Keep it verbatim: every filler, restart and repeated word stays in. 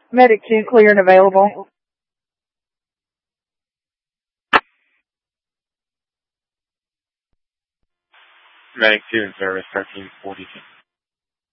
Medic two clear and available. Medic two in service, thirteen forty-two.